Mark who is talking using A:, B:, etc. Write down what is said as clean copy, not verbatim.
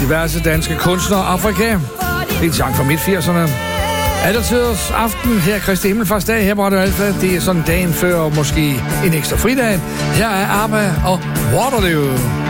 A: diverse danske kunstnere Afrika. Det er en sang fra midt-80'erne. Aldertiders aften her Kristi Himmelfartsdag, her var det alfa. Det er sådan dagen før, måske en ekstra fridag. Her er ABBA og Waterloo.